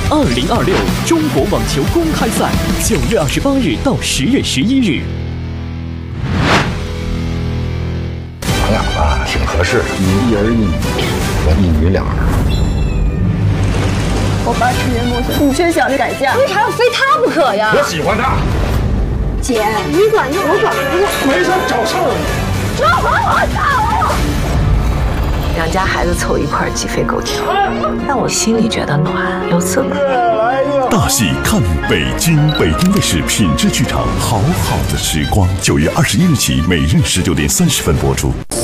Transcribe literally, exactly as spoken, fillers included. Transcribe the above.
二零二六中国网球公开赛，九月二十八日到十月十一日。 咱俩吧挺合适，你一儿一女，我一女两儿。 我爸吃年梦想，你却想着改嫁， 为啥要非他不可呀？ 我喜欢他。 姐，你管着我管不了， 没事找事儿。 这还我找！两家孩子凑一块儿鸡飞狗跳，但我心里觉得暖又刺骨。 大戏看北京，北京卫视品质剧场，好好的时光，九月二十一日起，每日十九点三十分播出。